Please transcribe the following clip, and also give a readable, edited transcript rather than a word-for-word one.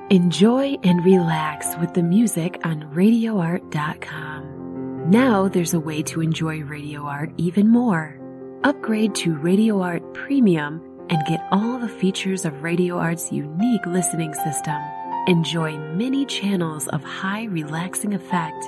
Enjoy and relax with the music on RadioArt.com. Now there's a way to enjoy Radio Art even more. Upgrade to Radio Art Premium and get all the features of Radio Art's unique listening system. Enjoy many channels of high relaxing effect